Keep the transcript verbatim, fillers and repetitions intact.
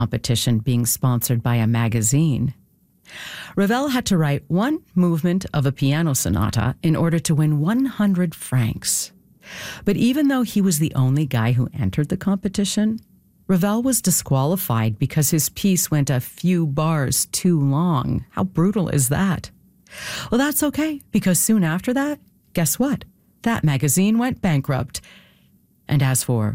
competition being sponsored by a magazine. Ravel had to write one movement of a piano sonata in order to win one hundred francs. But even though he was the only guy who entered the competition, Ravel was disqualified because his piece went a few bars too long. How brutal is that? Well, that's okay, because soon after that, guess what? That magazine went bankrupt. And as for